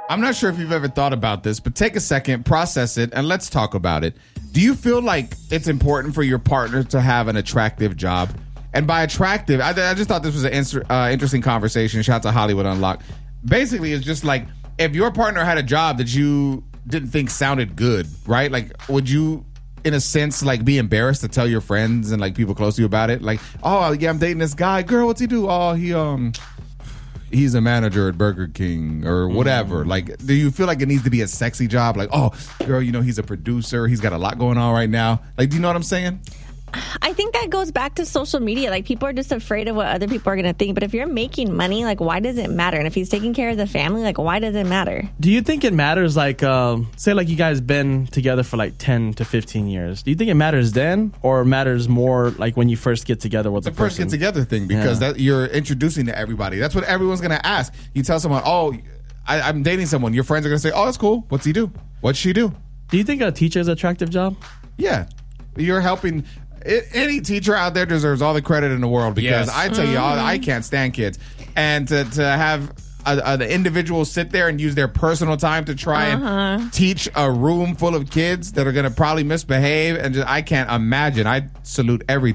I'm not sure if you've ever thought about this, but take a second, process it, and let's talk about it. Do you feel like it's important for your partner to have an attractive job? And by attractive, I just thought this was an interesting conversation. Shout out to Hollywood Unlocked. Basically, it's just like if your partner had a job that you didn't think sounded good, right? Like, would you, in a sense, like be embarrassed to tell your friends and like people close to you about it? Like, oh yeah, I'm dating this guy. Girl, what's he do? Oh, he's a manager at Burger King or whatever. Like, do you feel like it needs to be a sexy job? Like, oh, girl, he's a producer. He's got a lot going on right now. Like, do you know what I'm saying? I think that goes back to social media. Like, people are just afraid of what other people are going to think. But if you're making money, like, why does it matter? And if he's taking care of the family, like, why does it matter? Do you think it matters, like, say, like, you guys been together for, like, 10 to 15 years. Do you think it matters then or matters more, like, when you first get together with the person? First get together thing, because that you're introducing to everybody. That's what everyone's going to ask. You tell someone, oh, I'm dating someone. Your friends are going to say, oh, that's cool. What's he do? What's she do? Do you think a teacher is an attractive job? Yeah. You're helping... Any teacher out there deserves all the credit in the world, because I tell you, I can't stand kids. And to have an individual sit there and use their personal time to try and teach a room full of kids that are going to probably misbehave, and I can't imagine. I salute every